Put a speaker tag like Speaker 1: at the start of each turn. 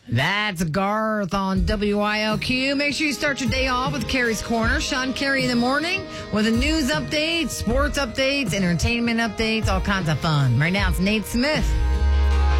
Speaker 1: That's Garth on WILQ. Make sure you start your day off with Carrie's Corner. Sean Carey in the morning with the news updates, sports updates, entertainment updates, all kinds of fun. Right now, it's Nate Smith.